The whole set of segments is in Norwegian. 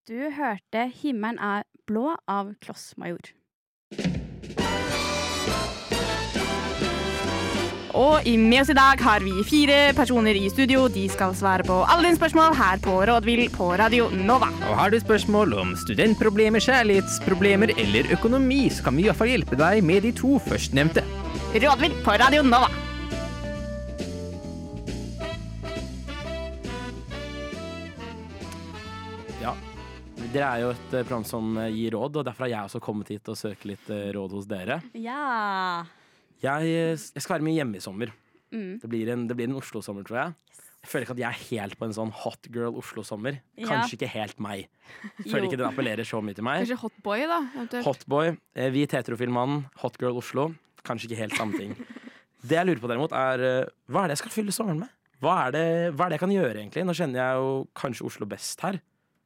Du hørte 'Himmelen er blå' av Klossmajor. Og med oss i dag har vi 4 personer i studio. De skal svare på alle dine spørsmål her på Rådvill på Radio Nova. Og har du spørsmål om studentproblemer, kjærlighetsproblemer eller økonomi, så kan vi i hvert fall hjelpe deg med de 2 førstnevnte. Rådvill på Radio Nova. Ja, dere er jo et program som gir råd, og derfor har jeg også kommet hit og søke litt råd hos dere. Ja. Jeg skal være mye hjemme i sommer. Det blir en Oslo-sommer, tror jeg. Jeg føler ikke at jeg er helt på en sånn hot girl Oslo-sommer. Kanskje ikke helt meg. Jeg føler ikke den appellerer så mye til meg. Kanskje hotboy, da? Eventuelt. Hotboy, hvit heterofilmann, hot girl Oslo. Kanskje ikke helt samme ting. Det jeg lurer på derimot er, hva er det jeg skal fylle sommeren med? Hva er det jeg kan gjøre egentlig? Nå kjenner jeg jo kanskje Oslo best her.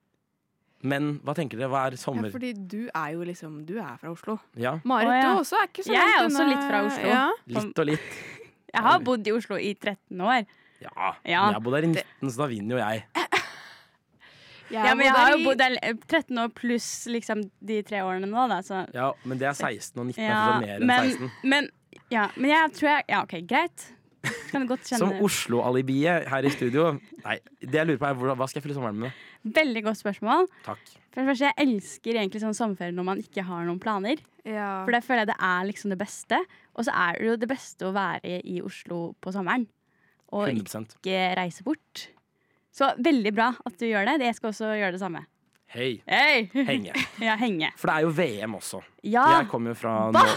Men hva tenker dere? Hva er sommer? Ja, fordi du er jo liksom, du er fra Oslo. Ja, Marit, ja. du også er ikke så Jeg er langt også unna- litt fra Oslo. Ja. litt og litt. Jeg har bodd i Oslo i 13 år. Ja, Ja. men jeg bodde der i 19, så da vinner jo jeg. Ja, men jeg har jo bodd der 13 år pluss liksom de 3 årene nå, da. Så. Ja, men det er 16, og 19 er Ja, fortsatt mer enn 16. men jeg tror jeg Ja, OK, greit. Kan du godt kjenne Som Oslo-alibiet her i studio. Nei, det jeg lurer på er, hva skal jeg fylle sommeren med? Veldig godt spørsmål. Takk. For det første, jeg elsker egentlig sånn sommerferie når man ikke har noen planer. Ja. For det føler jeg det er liksom det beste. Og så er det jo det beste å være i Oslo på sommeren. Og 100%. ikke reise bort. Så veldig bra at du gjør det. Jeg skal også gjøre det samme. Hei, Hei! henge. Ja, henge. For det er jo VM også. Ja, Jeg kommer jo fra Hva?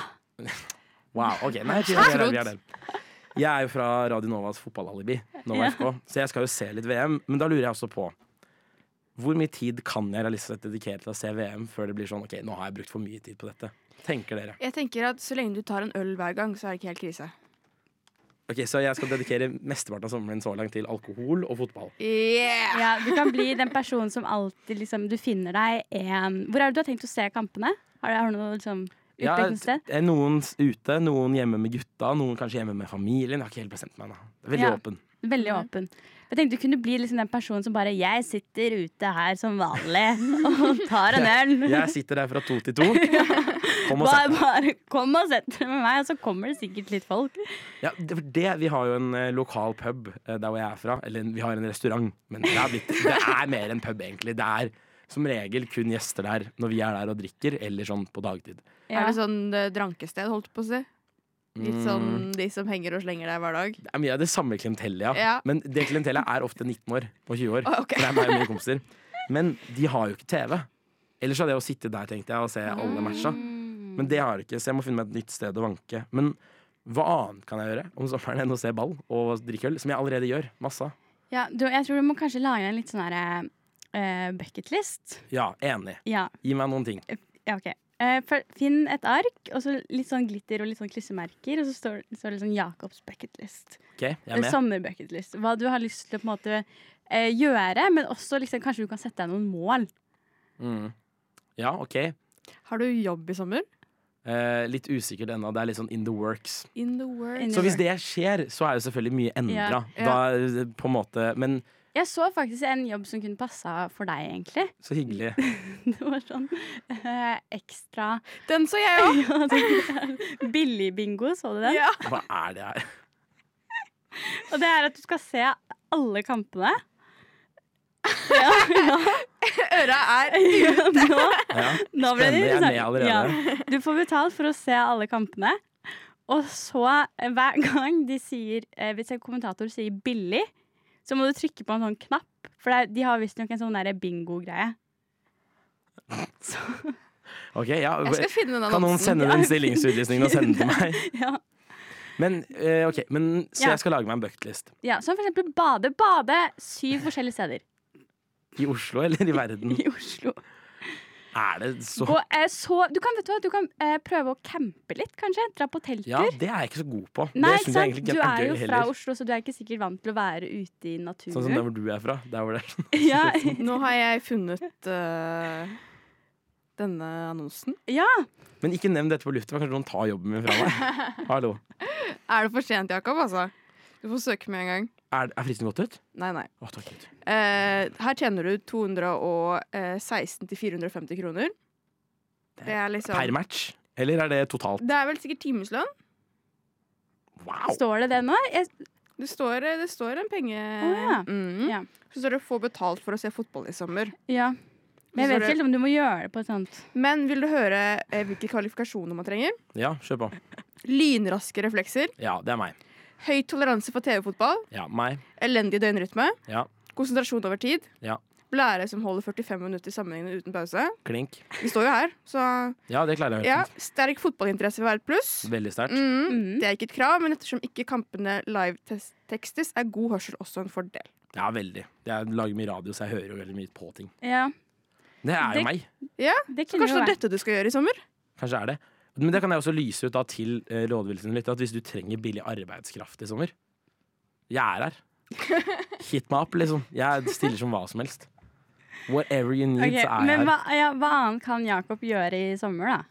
Wow, ok. Nei, vi er der. Jeg er jo fra Radio Novas fotballalibi, Nova Ja. FK, så jeg skal jo se litt VM. Men da lurer jeg også på, hvor mye tid kan jeg realistisk dedikere til å se VM før det blir sånn, ok, nå har jeg brukt for mye tid på dette? Tenker dere? Jeg tenker at så lenge du tar en øl hver gang, så er det ikke helt krise. Ok, så jeg skal dedikere mesteparten av sommeren så langt til alkohol og fotball. Yeah! ja, du kan bli den personen som alltid liksom, du finner deg en. Hvor er det du har tenkt å se kampene? Har du noe liksom Ja, utviklingssted? noen ute, noen hjemme med gutta, noen kanskje hjemme med familien. Jeg har ikke helt bestemt meg da. Det er veldig Ja. åpen. Veldig åpen. Jeg tenkte du kunne bli liksom den personen som bare 'jeg sitter ute her som vanlig og tar en øl'. Jeg sitter der fra 2 til 2. Kom og sett deg. Bare kom og sett deg med meg, og så kommer det sikkert litt folk. Ja, vi har jo en lokal pub der hvor jeg er fra. Eller vi har en restaurant, men det er mer en pub egentlig. Det er som regel kun gjester der når vi er der og drikker, eller sånn på dagtid. Er det sånn drankested, holdt på å si? Litt sånn Mm, de som henger og slenger deg hver dag? det er mye av det samme klientellet, ja. Ja. Men det klientellet er ofte 19 år og 20 år. Ok. For det er meg og mine kompiser. Men de har jo ikke TV. Ellers hadde jeg å sitte der, tenkte jeg, og se alle matcha. Men det har jeg ikke, så jeg må finne meg et nytt sted å vanke. Men hva annet kan jeg gjøre om sommeren enn å se ball og drikke øl? Som jeg allerede gjør. Masse. Ja, jeg tror du må kanskje lage en litt sånn herre bucketlist. Ja, enig. Ja, Gi meg noen ting. ja, OK. Finn et ark, og så litt sånn glitter og litt sånn klistremerker, og så står det sånn Jakobs bucketlist. Ok, jeg er med. Sommerbucketlist. Hva du har lyst til å på en måte gjøre, men også liksom, kanskje du kan sette deg noen mål. Mm. Ja, ok. Har du jobb i sommer? Litt usikkert ennå. Det er litt sånn in the works. In the world. Så hvis det skjer, så er jo selvfølgelig mye endra. Ja. Da på en måte. Men Jeg så faktisk en jobb som kunne passa for deg, egentlig. så hyggelig. Det var sånn ekstra Den så jeg òg! ja, sånn billig bingo, så du den? Ja. Hva er det her? Og det er at du skal se alle kampene. Ja, ja. Øra er Nå, Ja. nå ble det Spennende, jeg er med interessant. allerede. Ja. Du får betalt for å se alle kampene. Og så, hver gang de sier, hvis en kommentator sier 'billig', så må du trykke på en sånn knapp. For de har visstnok en sånn der bingo-greie. Så, Ok, ja. Jeg skal finne den Kan noen annonsen. sende den stillingsutlysningen og sende den til meg? ja. Men, så Ja. jeg skal lage meg en bucketlist. Ja, som for eksempel bade. Bade 7 forskjellige steder I Oslo eller i verden? i Oslo. Er det så Og du kan, vet du kan prøve å campe litt, kanskje. Dra på telttur. Ja, det er jeg ikke så god på. Nei, det ikke synes jeg sant? egentlig Du ikke er er jo gøy fra heller. Oslo, så du er ikke sikkert vant til å være ute i naturen. Sånn som der hvor du er fra. Der hvor det er sånn. ja, Nå har jeg funnet denne annonsen. ja. Men ikke nevn dette på lufta, kanskje noen tar jobben min fra meg. Hallo. Er det for sent, Jakob? Altså? Du får søke med en gang. Er fristen gått ut? Nei. Å, takk Gud. Her tjener du 216 til 450 kroner. Det er liksom Per match? Eller er det totalt? Det er vel sikkert timeslønn. Wow! Står det det nå? Det står en penge... ja. Ja. Så står det 'få betalt for å se fotball i sommer'. Ja. Men jeg vet ikke helt om du må gjøre det på et sånt. Men vil du høre hvilke kvalifikasjoner man trenger? Ja, kjør på. Lynraske reflekser. Ja, det er meg. Høy toleranse for TV-fotball. Ja, meg. Elendig døgnrytme. Ja. Konsentrasjon over tid. Ja. Blære som holder 45 minutter sammenhengende uten pause. Klink. Vi står jo her, så Ja, det klarer jeg. ja. Sterk fotballinteresse vil være et pluss. Veldig sterkt. Det er ikke et krav, men ettersom ikke kampene live-tekstes, er god hørsel også en fordel. Ja, veldig. Jeg lager mye radio, så jeg hører jo veldig mye på ting. Ja, Det er jo Det- meg. Ja, det Så kunne kanskje jo det er vært. dette du skal gjøre i sommer? Kanskje er det. Men det kan jeg også lyse ut da til rådvilsen litt, at hvis du trenger billig arbeidskraft i sommer, jeg er her. Hit meg opp, liksom. Jeg stiller som hva som helst. Whatever you need, Ok, så er jeg men her. hva annet kan Jakob gjøre i sommer, da?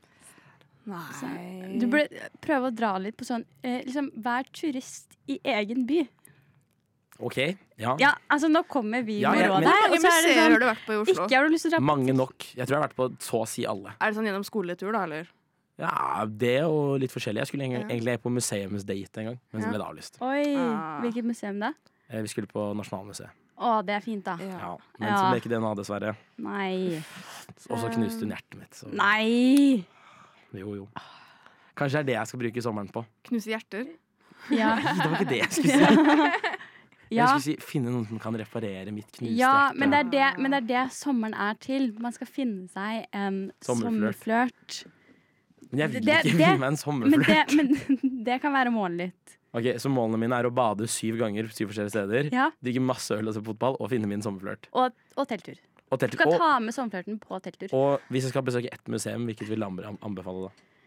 Nei Du burde prøve å dra litt på sånn liksom, vær turist i egen by. OK. Ja. Ja, altså nå kommer vi Ja, med ja, råd men- her, Hvor og mange så er det museer har sånn du vært på i Oslo? ikke har du lyst til å dra på Mange nok. Jeg tror jeg har vært på så å si alle. Er det sånn gjennom skoletur, da, eller? Ja, det og litt forskjellig. Jeg skulle Ja. egentlig på museumsdate en gang, men så Ja. ble det avlyst. Oi, Ah. hvilket museum da? Vi skulle på Nasjonalmuseet. Å, det er fint da. Ja, men Ja. så ble ikke det noe av, dessverre. Nei. Og så knuste hun hjertet mitt. Så. Nei. Jo. Kanskje det er det jeg skal bruke sommeren på. Knuse hjerter? Ja. Nei, det var ikke det jeg skulle si. Ja. Jeg skulle si finne noen som kan reparere mitt knuste Ja, hjerte. men det er det sommeren er til. Man skal finne seg en Sommerflørt. sommerflørt. Men jeg vil det- ikke det- finne meg en sommerflørt. Men det kan være målet ditt. Ok, så målene mine er å bade 7 ganger 7 forskjellige steder, Ja. drikke masse øl og se fotball, og finne min sommerflørt. Og telttur. Og, Du kan ta med sommerflørten på telttur. og hvis jeg skal besøke ett museum, hvilket vil Lambre anbefale da?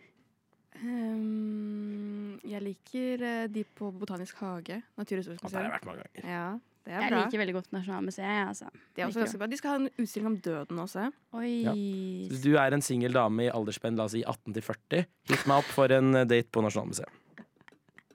Jeg liker de på Botanisk hage. Naturhistorisk Og der har jeg museum. vært mange ganger. Ja, det er Jeg bra. liker veldig godt Nasjonalmuseet. Jeg, altså. Det er også ganske bra. De skal ha en utstilling om døden også. Oi. Ja. Hvis du er en singel dame i aldersspenn, la oss si 18 til 40, hit meg opp for en date på Nasjonalmuseet.